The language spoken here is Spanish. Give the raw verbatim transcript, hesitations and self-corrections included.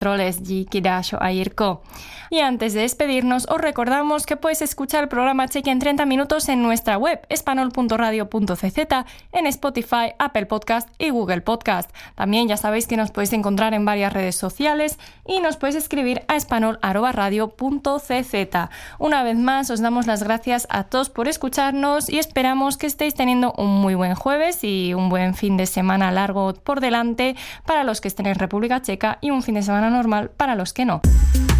Troles Gikidasho Airko. Y antes de despedirnos, os recordamos que puedes escuchar el programa Cheque en treinta minutos en nuestra web espanol punto radio punto c z, en Spotify, Apple Podcast y Google Podcast. También ya sabéis que nos podéis encontrar en varias redes sociales y nos podéis escribir a espanol arroba radio punto c z. Una vez más, os damos las gracias a todos por escucharnos y esperamos que estéis teniendo un muy buen jueves y un buen fin de semana largo por delante para los que estén en República Checa y un fin de semana normal para los que no.